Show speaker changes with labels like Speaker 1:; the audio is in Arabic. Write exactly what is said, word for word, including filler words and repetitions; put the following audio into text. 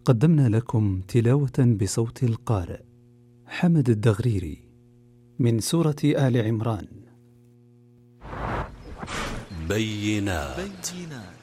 Speaker 1: قدمنا لكم تلاوة بصوت القارئ حمد الدغريري من سورة آل عمران.
Speaker 2: بينات.